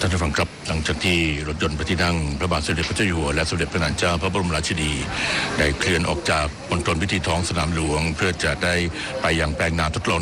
ท่านผู้ฟังครับหลังจากที่รถยนต์พระที่นั่งพระบาทสมเด็จพระเจ้าอยู่หัวและสมเด็จพระนางเจ้าพระบรมราชินีได้เคลื่อนออกจากมณฑลพิธีท้องสนามหลวงเพื่อจะได้ไปยังแปลงนาทดลอง